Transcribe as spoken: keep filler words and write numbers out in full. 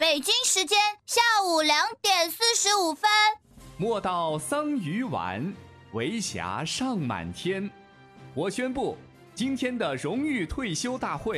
北京时间下午两点四十五分。 莫道桑榆晚，为霞尚满天。我宣布，今天的荣誉退休大会